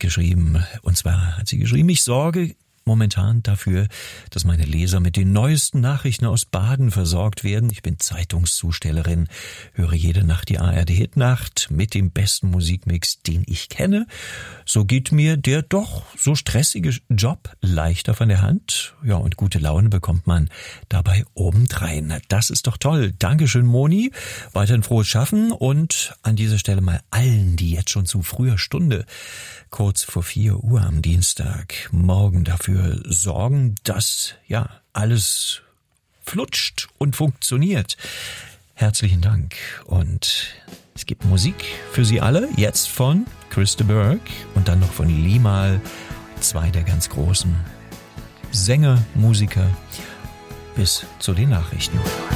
geschrieben. Und zwar hat sie geschrieben, ich sorge momentan dafür, dass meine Leser mit den neuesten Nachrichten aus Baden versorgt werden. Ich bin Zeitungszustellerin, höre jede Nacht die ARD-Hitnacht mit dem besten Musikmix, den ich kenne. So geht mir der doch so stressige Job leichter von der Hand. Ja, und gute Laune bekommt man dabei obendrein. Das ist doch toll. Dankeschön, Moni. Weiterhin frohes Schaffen und an dieser Stelle mal allen, die jetzt schon zu früher Stunde kurz vor 4 Uhr am Dienstag morgen dafür sorgen, dass ja alles flutscht und funktioniert. Herzlichen Dank und es gibt Musik für Sie alle, jetzt von Chris de Burgh und dann noch von Limahl, 2 der ganz großen Sänger, Musiker, bis zu den Nachrichten.